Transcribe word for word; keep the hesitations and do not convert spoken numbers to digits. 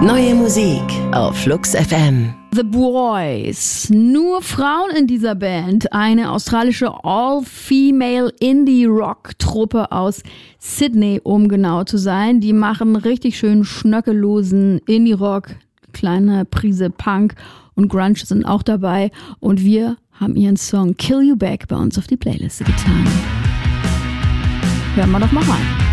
Neue Musik auf Flux F M. The Boys. Nur Frauen in dieser Band. Eine australische All-Female Indie-Rock-Truppe aus Sydney, um genau zu sein. Die machen richtig schön schnöckellosen Indie-Rock. Kleine Prise Punk und Grunge sind auch dabei. Und wir haben ihren Song Kill You Back bei uns auf die Playliste getan. Hören wir doch mal rein.